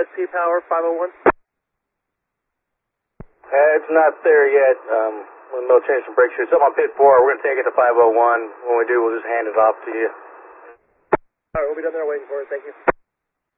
T-Power 501? It's not there yet. No change from brake shoes. It's up on pit 4. We're going to take it to 501. When we do, we'll just hand it off to you. All right, we'll be down there waiting for it. Thank you.